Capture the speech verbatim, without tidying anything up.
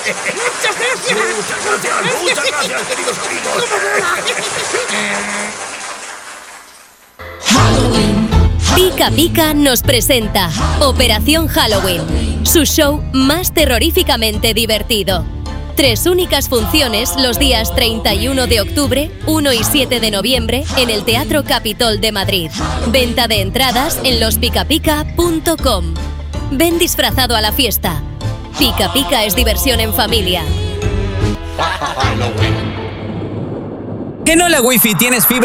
Muchas gracias. Muchas gracias, muchas gracias, queridos amigos. Halloween. Pica Pica nos presenta Operación Halloween, su show más terroríficamente divertido. Tres únicas funciones los días treinta y uno de octubre, uno y siete de noviembre en el Teatro Capitol de Madrid. Venta de entradas en los pica pica punto com. Ven disfrazado a la fiesta. Pica Pica es diversión en familia. ¿En Hola Wi-Fi tienes fibra